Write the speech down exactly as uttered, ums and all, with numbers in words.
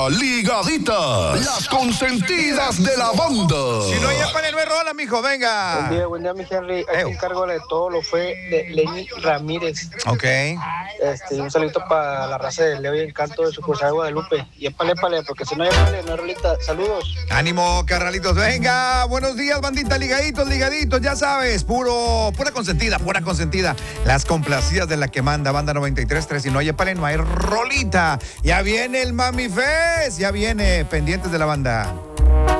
ligaditas, las consentidas de la banda. Si no, ya para el rola, mijo, venga. Buen día, buen día, mi Henry. Aquí Ew. encargo de todo lo fue de Lenny Ramírez. Ok. Este, un saludito para la raza de Leo y Encanto de sucursal Guadalupe. Y épale, épale, porque si no, épale, no, Rolita. Saludos. Ánimo, carnalitos, venga. Buenos días, bandita, ligaditos, ligaditos, ya sabes, puro, pura consentida, pura consentida. Las complacidas de la que manda, banda noventa y tres punto tres. Si no hay épale, no hay rolita. Ya viene el Mami Fest, ya viene, pendientes de la banda.